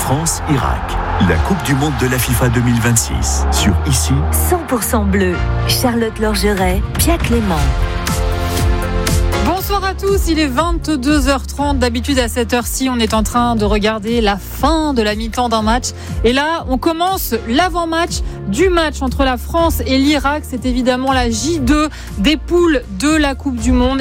France-Irak, la Coupe du Monde de la FIFA 2026. Sur ICI, 100% bleu. Charlotte Lorgeret, Pia Clément. Bonsoir à tous, il est 22h30. D'habitude à cette heure-ci, on est en train de regarder la fin de la mi-temps d'un match. Et là, on commence l'avant-match du match entre la France et l'Irak. C'est évidemment la J2 des poules de la Coupe du Monde.